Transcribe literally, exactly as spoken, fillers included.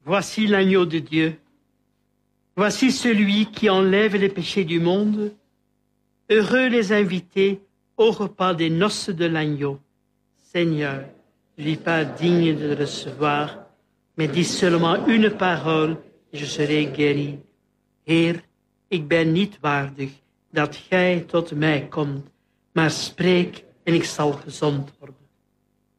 Voici l'agneau de Dieu. Voici celui qui enlève les péchés du monde. Heureux les invités au repas des noces de l'agneau. Seigneur, je ne suis pas digne de le recevoir, mais dis seulement une parole en je serai guéri. Heer, ik ben niet waardig dat gij tot mij komt, maar spreek en ik zal gezond worden.